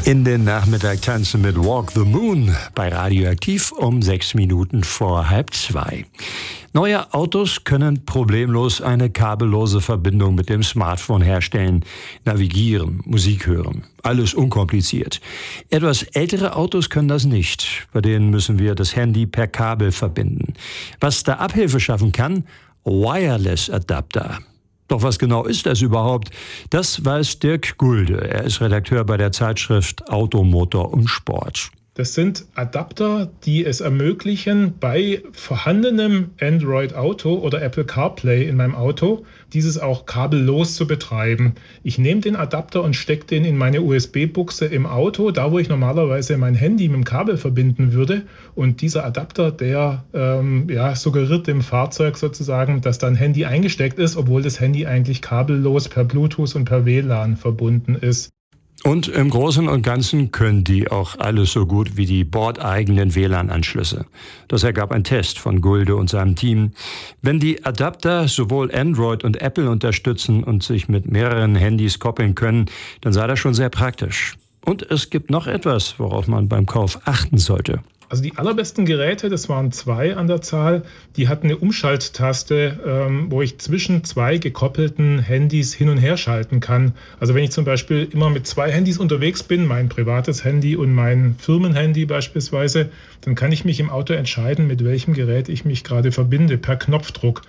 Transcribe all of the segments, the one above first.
In den Nachmittag tanzen mit Walk the Moon bei Radioaktiv um 6 Minuten vor 1:30. Neue Autos können problemlos eine kabellose Verbindung mit dem Smartphone herstellen, navigieren, Musik hören. Alles unkompliziert. Etwas ältere Autos können das nicht. Bei denen müssen wir das Handy per Kabel verbinden. Was da Abhilfe schaffen kann? Wireless Adapter. Doch was genau ist das überhaupt? Das weiß Dirk Gulde. Er ist Redakteur bei der Zeitschrift Auto, Motor und Sport. Das sind Adapter, die es ermöglichen, bei vorhandenem Android-Auto oder Apple CarPlay in meinem Auto, dieses auch kabellos zu betreiben. Ich nehme den Adapter und stecke den in meine USB-Buchse im Auto, da wo ich normalerweise mein Handy mit dem Kabel verbinden würde. Und dieser Adapter, der suggeriert dem Fahrzeug sozusagen, dass da ein Handy eingesteckt ist, obwohl das Handy eigentlich kabellos per Bluetooth und per WLAN verbunden ist. Und im Großen und Ganzen können die auch alles so gut wie die bordeigenen WLAN-Anschlüsse. Das ergab ein Test von Gulde und seinem Team. Wenn die Adapter sowohl Android und Apple unterstützen und sich mit mehreren Handys koppeln können, dann sei das schon sehr praktisch. Und es gibt noch etwas, worauf man beim Kauf achten sollte. Also die allerbesten Geräte, das waren 2 an der Zahl, die hatten eine Umschalttaste, wo ich zwischen 2 gekoppelten Handys hin und her schalten kann. Also wenn ich zum Beispiel immer mit 2 Handys unterwegs bin, mein privates Handy und mein Firmenhandy beispielsweise, dann kann ich mich im Auto entscheiden, mit welchem Gerät ich mich gerade verbinde, per Knopfdruck.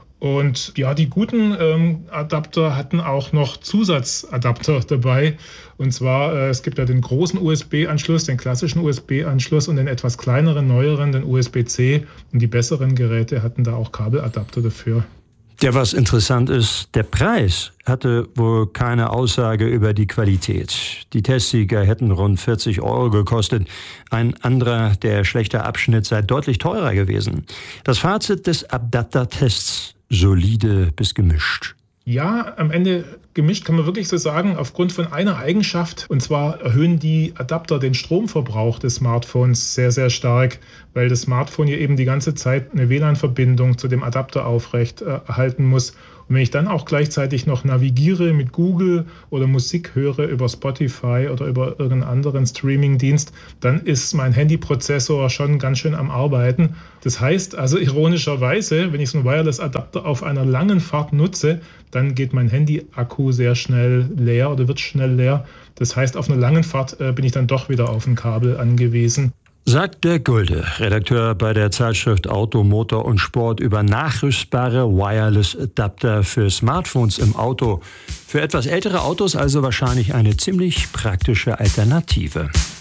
Und ja, die guten Adapter hatten auch noch Zusatzadapter dabei. Und zwar, es gibt ja den großen USB-Anschluss, den klassischen USB-Anschluss und den etwas kleineren, neueren, den USB-C. Und die besseren Geräte hatten da auch Kabeladapter dafür. Ja, was interessant ist, der Preis hatte wohl keine Aussage über die Qualität. Die Testsieger hätten rund 40 € gekostet. Ein anderer, der schlechte Abschnitt, sei deutlich teurer gewesen. Das Fazit des Adapter-Tests: solide bis gemischt. Ja, am Ende gemischt kann man wirklich so sagen, aufgrund von einer Eigenschaft. Und zwar erhöhen die Adapter den Stromverbrauch des Smartphones sehr, sehr stark, weil das Smartphone ja eben die ganze Zeit eine WLAN-Verbindung zu dem Adapter aufrecht erhalten muss. Und wenn ich dann auch gleichzeitig noch navigiere mit Google oder Musik höre über Spotify oder über irgendeinen anderen Streaming-Dienst, dann ist mein Handyprozessor schon ganz schön am Arbeiten. Das heißt also ironischerweise, wenn ich so einen Wireless-Adapter auf einer langen Fahrt nutze, dann geht mein Handy-Akku sehr schnell leer oder wird schnell leer. Das heißt, auf einer langen Fahrt bin ich dann doch wieder auf ein Kabel angewiesen. Sagt Dirk Gulde, Redakteur bei der Zeitschrift Auto, Motor und Sport, über nachrüstbare Wireless-Adapter für Smartphones im Auto. Für etwas ältere Autos also wahrscheinlich eine ziemlich praktische Alternative.